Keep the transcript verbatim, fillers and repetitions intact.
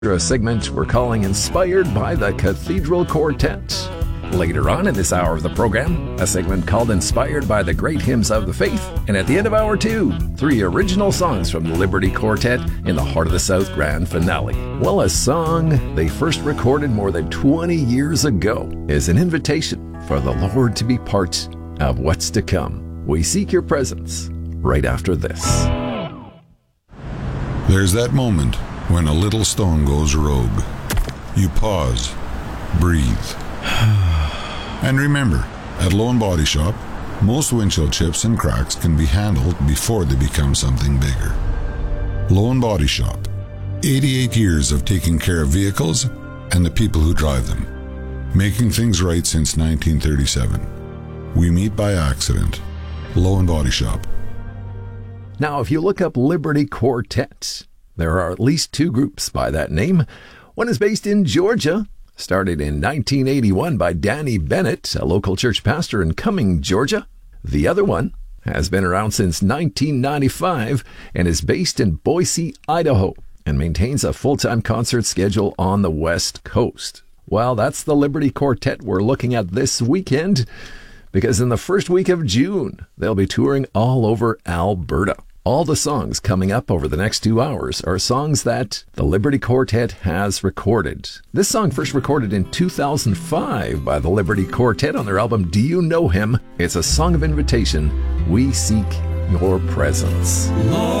A segment we're calling Inspired by the Cathedral Quartet. Later on in this hour of the program, a segment called Inspired by the Great Hymns of the Faith. And at the end of hour two, three original songs from the Liberty Quartet in the Heart of the South grand finale. Well, a song they first recorded more than twenty years ago is an invitation for the Lord to be part of what's to come. We seek your presence right after this. There's that moment when a little stone goes rogue. You pause, breathe. And remember, at Low and Body Shop, most windshield chips and cracks can be handled before they become something bigger. Low and Body Shop, eighty-eight years of taking care of vehicles and the people who drive them, making things right since nineteen thirty-seven. We meet by accident. Low and Body Shop. Now, if you look up Liberty Quartet, there are at least two groups by that name. One is based in Georgia, started in nineteen eighty-one by Danny Bennett, a local church pastor in Cumming, Georgia. The other one has been around since nineteen ninety-five and is based in Boise, Idaho, and maintains a full-time concert schedule on the West Coast. Well, that's the Liberty Quartet we're looking at this weekend, because in the first week of June, they'll be touring all over Alberta. All the songs coming up over the next two hours are songs that the Liberty Quartet has recorded. This song first recorded in two thousand five by the Liberty Quartet on their album Do You Know Him? It's a song of invitation. We seek your presence. Lord.